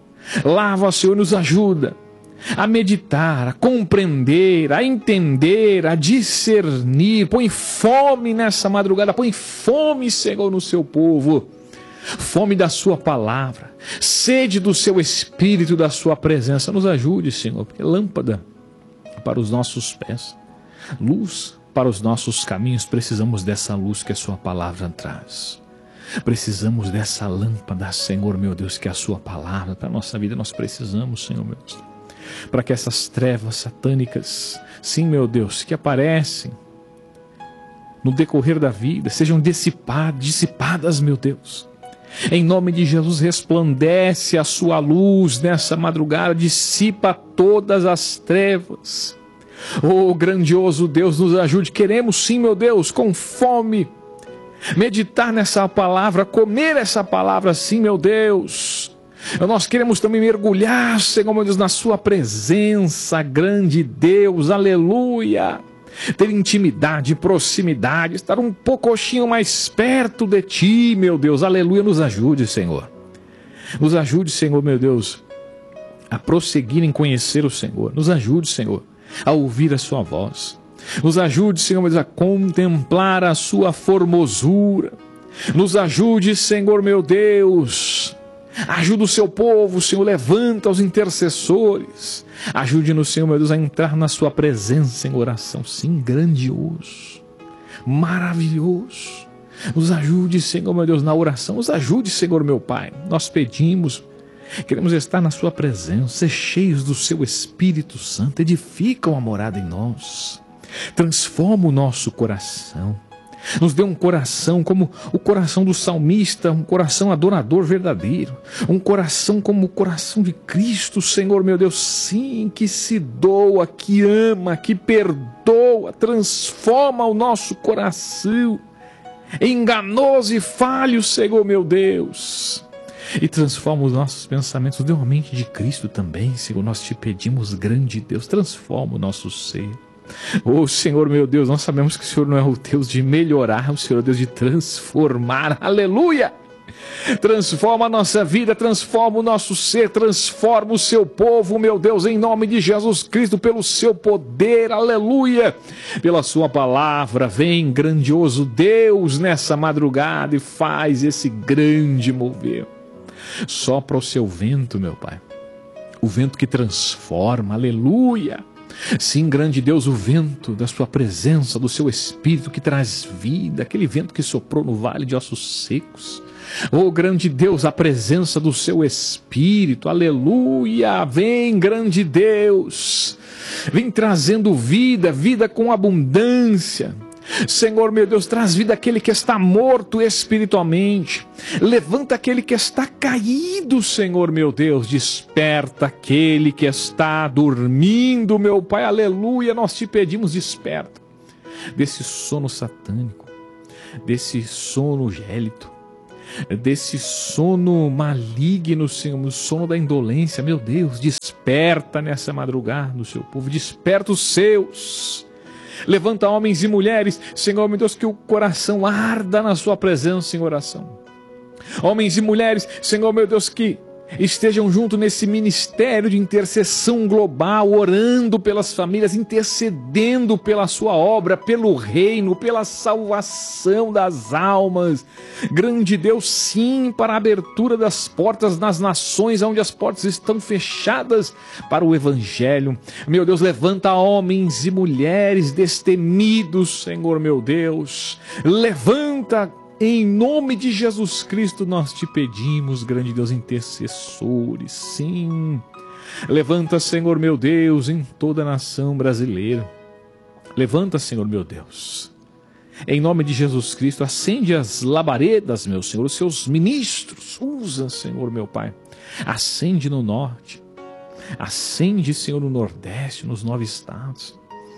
lava, Senhor, nos ajuda a meditar, a compreender, a entender, a discernir. Põe fome nessa madrugada, põe fome, Senhor, no seu povo, fome da sua palavra, sede do seu Espírito, da sua presença. Nos ajude, Senhor, porque lâmpada para os nossos pés, luz para os nossos caminhos. Precisamos dessa luz que a sua palavra traz. Precisamos dessa lâmpada, Senhor meu Deus, que é a sua palavra para a nossa vida. Nós precisamos, Senhor meu Deus, para que essas trevas satânicas, sim, meu Deus, que aparecem no decorrer da vida, sejam dissipadas, dissipadas, meu Deus. Em nome de Jesus, resplandece a sua luz nessa madrugada, dissipa todas as trevas. Oh, grandioso Deus, nos ajude. Queremos sim, meu Deus, com fome, meditar nessa palavra, comer essa palavra, sim, meu Deus. Nós queremos também mergulhar, Senhor meu Deus, na sua presença, grande Deus, aleluia. Ter intimidade, proximidade, estar um pouquinho mais perto de ti, meu Deus, aleluia. Nos ajude, Senhor. Nos ajude, Senhor, meu Deus, a prosseguir em conhecer o Senhor. Nos ajude, Senhor, a ouvir a sua voz. Nos ajude, Senhor, meu Deus, a contemplar a sua formosura. Nos ajude, Senhor, meu Deus, ajuda o seu povo, Senhor, levanta os intercessores. Ajude-nos, Senhor, meu Deus, a entrar na sua presença em oração. Sim, grandioso, maravilhoso. Nos ajude, Senhor, meu Deus, na oração. Nos ajude, Senhor, meu Pai. Nós pedimos, queremos estar na sua presença, ser cheios do seu Espírito Santo. Edifica uma morada em nós. Transforma o nosso coração. Nos dê um coração como o coração do salmista, um coração adorador verdadeiro, um coração como o coração de Cristo, Senhor meu Deus, sim, que se doa, que ama, que perdoa. Transforma o nosso coração, enganoso e falho, Senhor meu Deus, e transforma os nossos pensamentos. Dê uma mente de Cristo também, Senhor, nós te pedimos, grande Deus, transforma o nosso ser. Oh, Senhor meu Deus, nós sabemos que o Senhor não é o Deus de melhorar, o Senhor é o Deus de transformar, aleluia. Transforma a nossa vida, transforma o nosso ser, transforma o seu povo, meu Deus, em nome de Jesus Cristo, pelo seu poder, aleluia, pela sua palavra. Vem, grandioso Deus, nessa madrugada e faz esse grande mover. Sopra o seu vento, meu Pai, o vento que transforma, aleluia. Sim, grande Deus, o vento da sua presença, do seu Espírito que traz vida, aquele vento que soprou no vale de ossos secos. Oh, grande Deus, a presença do seu Espírito, aleluia. Vem, grande Deus, vem trazendo vida, vida com abundância. Senhor meu Deus, traz vida àquele que está morto espiritualmente. Levanta aquele que está caído, Senhor meu Deus. Desperta aquele que está dormindo, meu Pai, aleluia. Nós te pedimos, desperta desse sono satânico. desse sono gélido, desse sono maligno, Senhor, o sono da indolência. Meu Deus, desperta nessa madrugada o seu povo, desperta os seus. Levanta homens e mulheres, Senhor, meu Deus, que o coração arda na sua presença em oração. Homens e mulheres, Senhor, meu Deus, que estejam junto nesse ministério de intercessão global, orando pelas famílias, intercedendo pela sua obra, pelo reino, pela salvação das almas. Grande Deus, sim, para a abertura das portas nas nações, onde as portas estão fechadas para o Evangelho. Meu Deus, levanta homens e mulheres destemidos, Senhor, meu Deus. Levanta, em nome de Jesus Cristo, nós te pedimos, grande Deus, intercessores, sim. Levanta, Senhor, meu Deus, em toda a nação brasileira. Levanta, Senhor, meu Deus. Em nome de Jesus Cristo, acende as labaredas, meu Senhor, os seus ministros. Usa, Senhor, meu Pai. Acende no norte. Acende, Senhor, no nordeste, nos nove estados.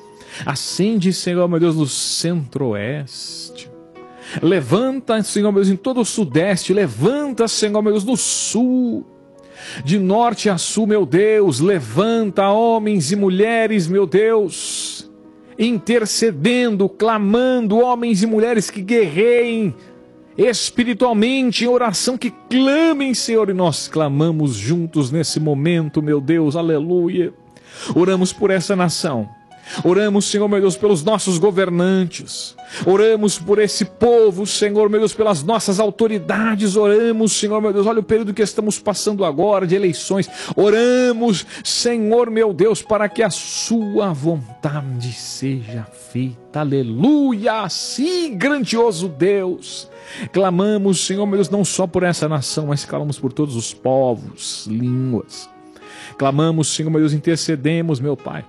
Acende, Senhor, meu Deus, no centro-oeste. Levanta, Senhor, meu Deus, em todo o sudeste. Levanta, Senhor, meu Deus, no sul. De norte a sul, meu Deus. Levanta homens e mulheres, meu Deus, intercedendo, clamando, homens e mulheres que guerreiem espiritualmente, em oração, que clamem, Senhor. E nós clamamos juntos nesse momento, meu Deus, aleluia. Oramos por essa nação. Oramos, Senhor, meu Deus, pelos nossos governantes. Oramos por esse povo, Senhor, meu Deus, pelas nossas autoridades. Oramos, Senhor, meu Deus, olha o período que estamos passando agora de eleições. Oramos, Senhor, meu Deus, para que a sua vontade seja feita. Aleluia! Sim, grandioso Deus. Clamamos, Senhor, meu Deus, não só por essa nação, mas clamamos por todos os povos, línguas. Clamamos, Senhor, meu Deus, intercedemos, meu Pai,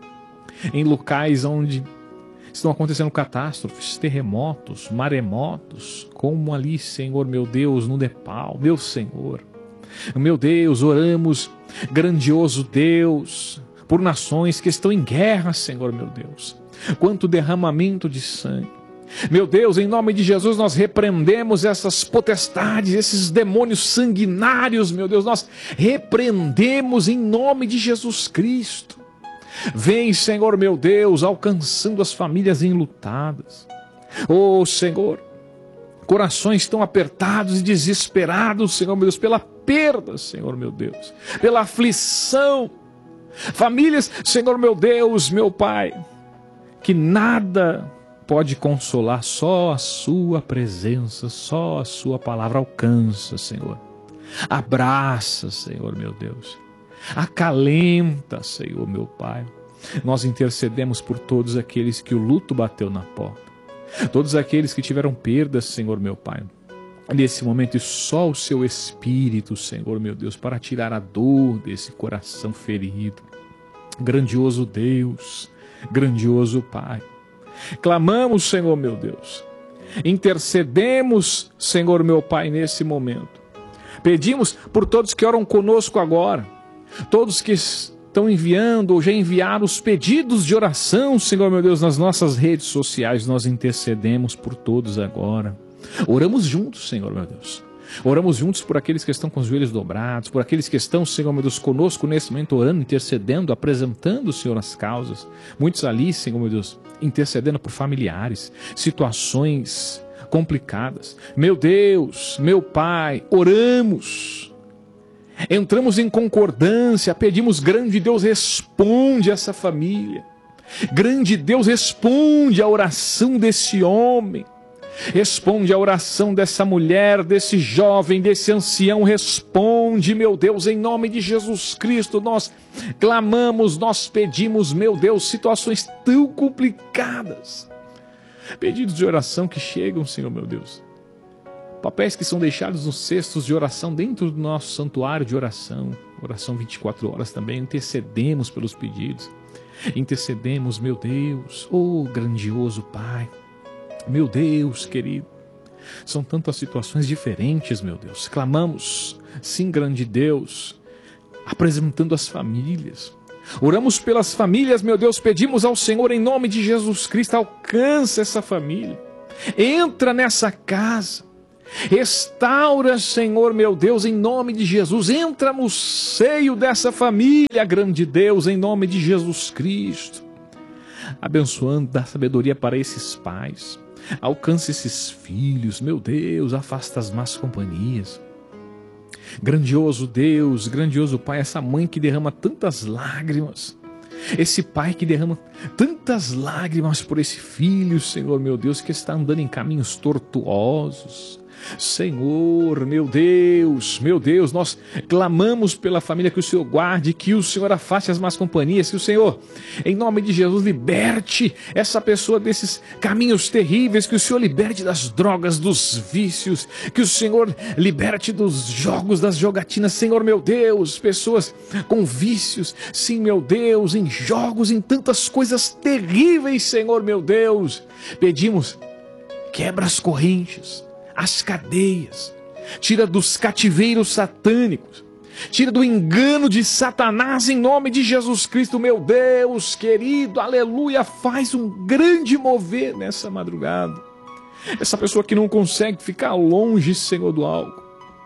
em locais onde estão acontecendo catástrofes, terremotos, maremotos, como ali, Senhor, meu Deus, no Nepal, meu Senhor. Meu Deus, oramos, grandioso Deus, por nações que estão em guerra, Senhor, meu Deus. Quanto derramamento de sangue. Meu Deus, em nome de Jesus, nós repreendemos essas potestades, esses demônios sanguinários, meu Deus, nós repreendemos em nome de Jesus Cristo. Vem, Senhor, meu Deus, alcançando as famílias enlutadas. Oh, Senhor, corações tão apertados e desesperados, Senhor, meu Deus, pela perda, Senhor, meu Deus, pela aflição. Famílias, Senhor, meu Deus, meu Pai, que nada pode consolar, só a sua presença, só a sua palavra alcança, Senhor. Abraça, Senhor, meu Deus. Acalenta, Senhor, meu Pai. Nós intercedemos por todos aqueles que o luto bateu na porta, todos aqueles que tiveram perdas, Senhor, meu Pai. Nesse momento, e só o seu Espírito, Senhor, meu Deus, para tirar a dor desse coração ferido. Grandioso Deus, grandioso Pai. Clamamos, Senhor, meu Deus. Intercedemos, Senhor, meu Pai, nesse momento. Pedimos por todos que oram conosco agora. Todos que estão enviando ou já enviaram os pedidos de oração, Senhor, meu Deus, nas nossas redes sociais, nós intercedemos por todos agora. Oramos juntos, Senhor, meu Deus. Oramos juntos por aqueles que estão com os joelhos dobrados, por aqueles que estão, Senhor, meu Deus, conosco nesse momento, orando, intercedendo, apresentando, Senhor, as causas. Muitos ali, Senhor, meu Deus, intercedendo por familiares, situações complicadas. Meu Deus, meu Pai, oramos. Entramos em concordância, pedimos, grande Deus, responde essa família. Grande Deus, responde a oração desse homem. Responde a oração dessa mulher, desse jovem, desse ancião. Responde, meu Deus, em nome de Jesus Cristo. Nós clamamos, nós pedimos, meu Deus, situações tão complicadas. Pedidos de oração que chegam, Senhor, meu Deus. Papéis que são deixados nos cestos de oração dentro do nosso santuário de oração. Oração vinte e quatro horas também. Intercedemos pelos pedidos. Intercedemos, meu Deus. Oh, grandioso Pai. Meu Deus, querido. São tantas situações diferentes, meu Deus. Clamamos, sim, grande Deus, apresentando as famílias. Oramos pelas famílias, meu Deus. Pedimos ao Senhor, em nome de Jesus Cristo, alcança essa família. Entra nessa casa. Restaura, Senhor meu Deus, em nome de Jesus. Entra no seio dessa família, grande Deus, em nome de Jesus Cristo. Abençoando, dá sabedoria para esses pais. Alcance esses filhos, meu Deus, afasta as más companhias. Grandioso Deus, grandioso Pai, essa mãe que derrama tantas lágrimas. Esse pai que derrama tantas lágrimas por esse filho, Senhor meu Deus, que está andando em caminhos tortuosos. Senhor, meu Deus, meu Deus, nós clamamos pela família, que o Senhor guarde, que o Senhor afaste as más companhias, que o Senhor, em nome de Jesus, liberte essa pessoa desses caminhos terríveis, que o Senhor liberte das drogas, dos vícios, que o Senhor liberte dos jogos, das jogatinas, Senhor meu Deus, pessoas com vícios, sim meu Deus, em jogos, em tantas coisas terríveis, Senhor meu Deus, pedimos, quebra as correntes, as cadeias, tira dos cativeiros satânicos, tira do engano de Satanás em nome de Jesus Cristo, meu Deus querido, aleluia, faz um grande mover nessa madrugada. Essa pessoa que não consegue ficar longe, Senhor, do álcool,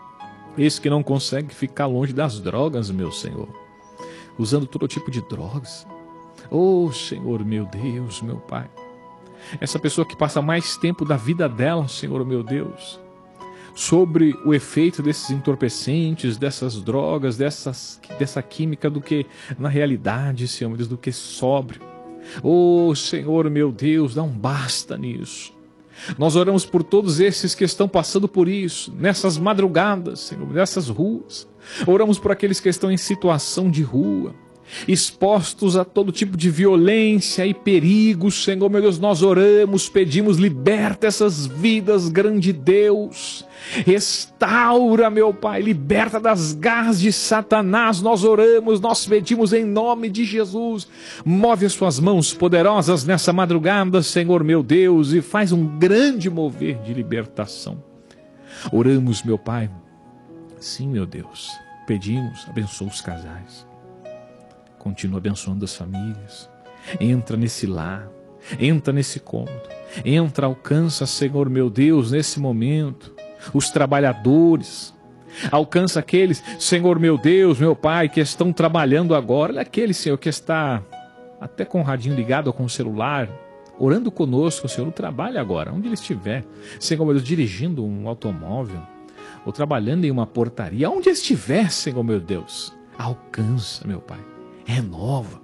esse que não consegue ficar longe das drogas, meu Senhor, usando todo tipo de drogas, oh Senhor, meu Deus, meu Pai, essa pessoa que passa mais tempo da vida dela, Senhor meu Deus, sobre o efeito desses entorpecentes, dessas drogas, dessas, dessa química, do que na realidade, Senhor meu Deus, do que sóbrio. Oh Senhor meu Deus, dá um basta nisso. Nós oramos por todos esses que estão passando por isso, nessas madrugadas, Senhor, nessas ruas. Oramos por aqueles que estão em situação de rua, expostos a todo tipo de violência e perigo, Senhor meu Deus, nós oramos, pedimos, liberta essas vidas, grande Deus, restaura, meu Pai, liberta das garras de Satanás, nós oramos, nós pedimos em nome de Jesus, move as suas mãos poderosas nessa madrugada, Senhor meu Deus, e faz um grande mover de libertação. Oramos, meu Pai, sim, meu Deus, pedimos, abençoa os casais, continua abençoando as famílias, entra nesse lar, entra nesse cômodo, entra, alcança, Senhor meu Deus, nesse momento, os trabalhadores, alcança aqueles, Senhor meu Deus, meu Pai, que estão trabalhando agora, olha aquele, Senhor, que está até com o radinho ligado ou com o celular, orando conosco, Senhor, trabalha agora, onde ele estiver, Senhor meu Deus, dirigindo um automóvel, ou trabalhando em uma portaria, onde estiver, Senhor meu Deus, alcança, meu Pai, renova,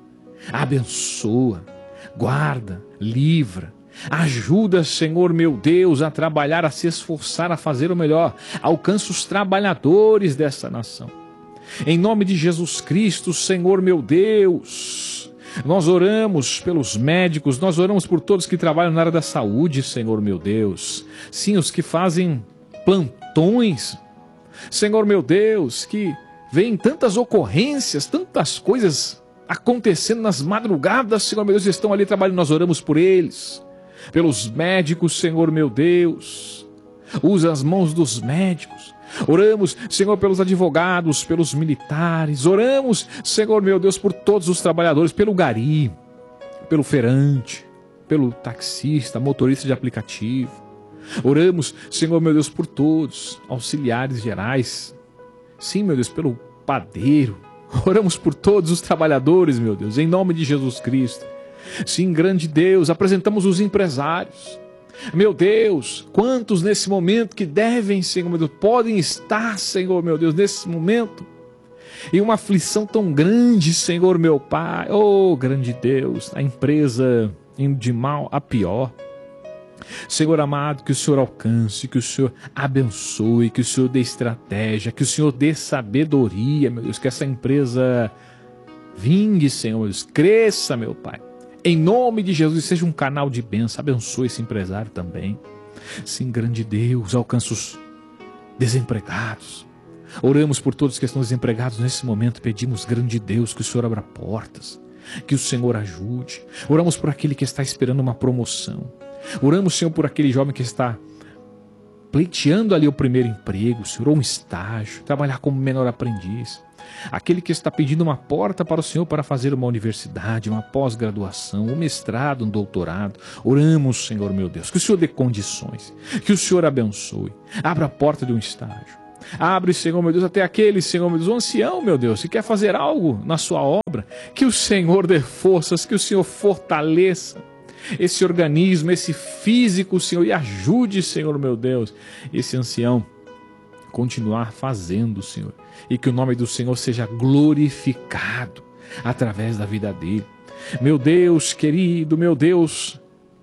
abençoa, guarda, livra, ajuda, Senhor meu Deus, a trabalhar, a se esforçar, a fazer o melhor. Alcança os trabalhadores dessa nação. Em nome de Jesus Cristo, Senhor meu Deus, nós oramos pelos médicos, nós oramos por todos que trabalham na área da saúde, Senhor meu Deus. Sim, os que fazem plantões, Senhor meu Deus, que vem tantas ocorrências, tantas coisas acontecendo nas madrugadas, Senhor meu Deus, estão ali trabalhando, nós oramos por eles, pelos médicos, Senhor meu Deus, usa as mãos dos médicos, oramos, Senhor, pelos advogados, pelos militares, oramos, Senhor meu Deus, por todos os trabalhadores, pelo gari, pelo feirante, pelo taxista, motorista de aplicativo, oramos, Senhor meu Deus, por todos, auxiliares gerais, sim, meu Deus, pelo padeiro. Oramos por todos os trabalhadores, meu Deus, em nome de Jesus Cristo. Sim, grande Deus, apresentamos os empresários. Meu Deus, quantos nesse momento que devem, Senhor meu Deus, podem estar, Senhor meu Deus, nesse momento, em uma aflição tão grande, Senhor meu Pai. Oh, grande Deus, a empresa indo de mal a pior. Senhor amado, que o Senhor alcance, que o Senhor abençoe, que o Senhor dê estratégia, que o Senhor dê sabedoria, meu Deus, que essa empresa vingue, Senhor, meu Deus, cresça, meu Pai. Em nome de Jesus, seja um canal de bênção, abençoe esse empresário também. Sim, grande Deus, alcance os desempregados. Oramos por todos que estão desempregados nesse momento, pedimos, grande Deus, que o Senhor abra portas, que o Senhor ajude. Oramos por aquele que está esperando uma promoção. Oramos, Senhor, por aquele jovem que está pleiteando ali o primeiro emprego, Senhor, ou um estágio, trabalhar como menor aprendiz. Aquele que está pedindo uma porta para o Senhor para fazer uma universidade, uma pós-graduação, um mestrado, um doutorado. Oramos, Senhor meu Deus, que o Senhor dê condições, que o Senhor abençoe. Abra a porta de um estágio. Abre, Senhor meu Deus, até aquele, Senhor meu Deus, o ancião, meu Deus, que quer fazer algo na sua obra. Que o Senhor dê forças, que o Senhor fortaleça esse organismo, esse físico, Senhor, e ajude, Senhor meu Deus, esse ancião continuar fazendo, Senhor, e que o nome do Senhor seja glorificado através da vida dele. Meu Deus querido, meu Deus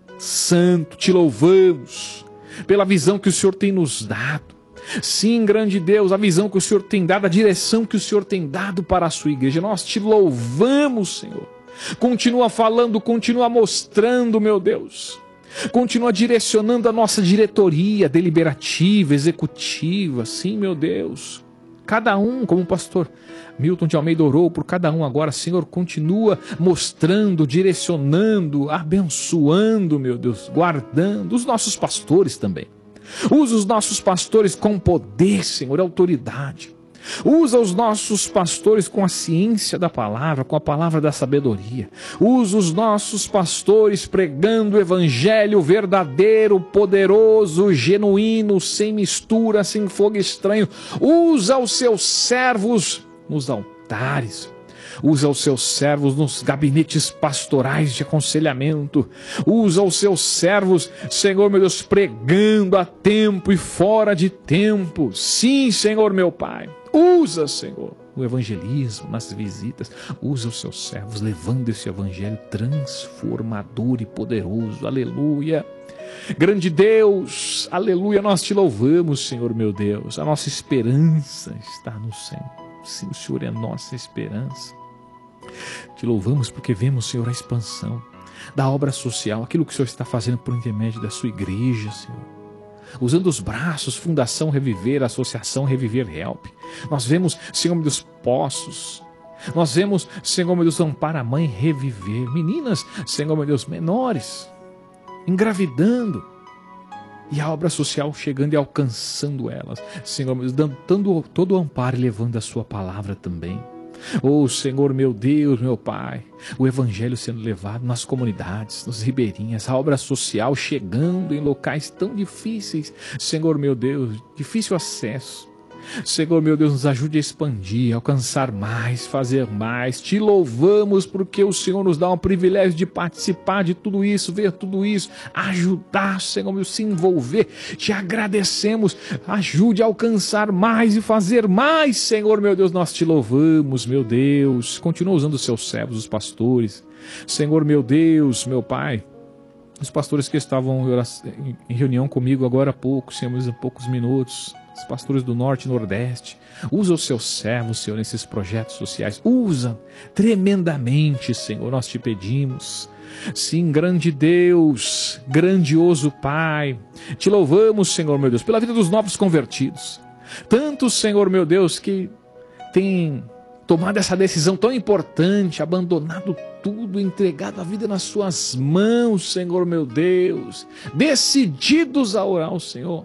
santo, te louvamos pela visão que o Senhor tem nos dado. Sim, grande Deus, a visão que o Senhor tem dado, a direção que o Senhor tem dado para a sua igreja. Nós te louvamos, Senhor. Continua falando, continua mostrando, meu Deus. Continua direcionando a nossa diretoria deliberativa, executiva. Sim, meu Deus. Cada um, como o pastor Milton de Almeida orou por cada um agora, Senhor, continua mostrando, direcionando, abençoando, meu Deus, guardando os nossos pastores também. Usa os nossos pastores com poder, Senhor, autoridade. Usa os nossos pastores com a ciência da palavra, com a palavra da sabedoria. Usa os nossos pastores pregando o evangelho verdadeiro, poderoso, genuíno, sem mistura, sem fogo estranho. Usa os seus servos nos altares. Usa os seus servos nos gabinetes pastorais de aconselhamento. Usa os seus servos, Senhor meu Deus, pregando a tempo e fora de tempo. Sim, Senhor meu Pai. Usa, Senhor, o evangelismo nas visitas. Usa os seus servos levando esse evangelho transformador e poderoso. Aleluia. Grande Deus, aleluia, nós te louvamos, Senhor meu Deus. A nossa esperança está no Senhor. Sim, o Senhor é a nossa esperança. Te louvamos porque vemos, Senhor, a expansão da obra social, aquilo que o Senhor está fazendo por intermédio da sua igreja, Senhor. Usando os braços, Fundação Reviver, Associação Reviver Help. Nós vemos, Senhor meu Deus, poços. Nós vemos, Senhor meu Deus, Amparo a Mãe Reviver. Meninas, Senhor meu Deus, menores, engravidando. E a obra social chegando e alcançando elas. Senhor meu Deus, dando, dando todo o amparo e levando a sua palavra também. Oh, Senhor, meu Deus, meu Pai, o evangelho sendo levado nas comunidades, nas ribeirinhas, a obra social chegando em locais tão difíceis, Senhor, meu Deus, difícil acesso. Senhor, meu Deus, nos ajude a expandir, alcançar mais, fazer mais. Te louvamos porque o Senhor nos dá um privilégio de participar de tudo isso, ver tudo isso, ajudar, Senhor, meu, se envolver. Te agradecemos, ajude a alcançar mais e fazer mais, Senhor, meu Deus, nós te louvamos, meu Deus. Continua usando os seus servos, os pastores. Senhor, meu Deus, meu Pai, os pastores que estavam em reunião comigo agora há pouco, Senhor, há poucos minutos, os pastores do Norte e Nordeste, usa os seus servos, Senhor, nesses projetos sociais, usa tremendamente, Senhor, nós te pedimos. Sim, grande Deus, grandioso Pai, te louvamos, Senhor, meu Deus, pela vida dos novos convertidos, tantos, Senhor, meu Deus, que têm tomado essa decisão tão importante, abandonado tudo, entregado a vida nas suas mãos, Senhor, meu Deus, decididos a orar ao Senhor,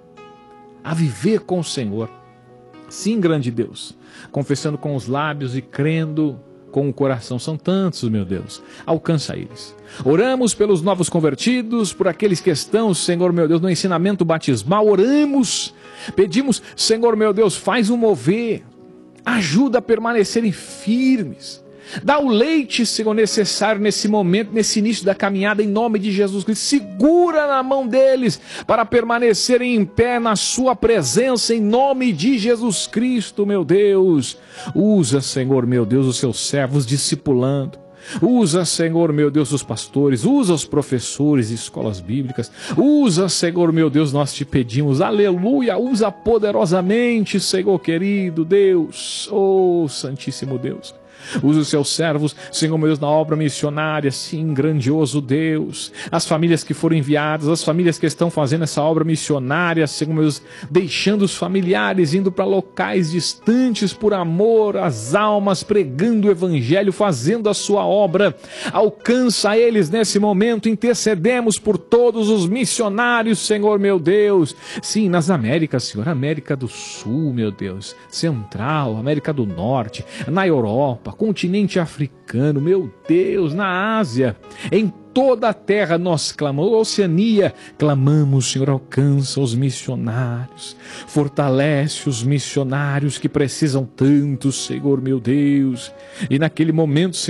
a viver com o Senhor. Sim, grande Deus, confessando com os lábios e crendo com o coração. São tantos, meu Deus, alcança eles. Oramos pelos novos convertidos, por aqueles que estão, Senhor, meu Deus, no ensinamento batismal. Oramos, pedimos, Senhor, meu Deus, faz um mover, ajuda a permanecerem firmes. Dá o leite, Senhor, necessário nesse momento, nesse início da caminhada, em nome de Jesus Cristo. Segura na mão deles para permanecerem em pé na sua presença, em nome de Jesus Cristo, meu Deus. Usa, Senhor, meu Deus, os seus servos discipulando. Usa, Senhor, meu Deus, os pastores. Usa os professores de escolas bíblicas. Usa, Senhor, meu Deus, nós te pedimos. Aleluia. Usa poderosamente, Senhor querido Deus. Oh, Santíssimo Deus. Usa os seus servos, Senhor meu Deus, na obra missionária, sim, grandioso Deus. As famílias que foram enviadas, as famílias que estão fazendo essa obra missionária, Senhor meu Deus, deixando os familiares, indo para locais distantes por amor às almas, pregando o evangelho, fazendo a sua obra. Alcança eles nesse momento, intercedemos por todos os missionários, Senhor meu Deus. Sim, nas Américas, Senhor, América do Sul, meu Deus, Central, América do Norte, na Europa, continente africano, meu Deus, na Ásia, em toda a terra nós clamamos, Oceania, clamamos, Senhor, alcança os missionários, fortalece os missionários que precisam tanto, Senhor meu Deus, e naquele momento, Senhor,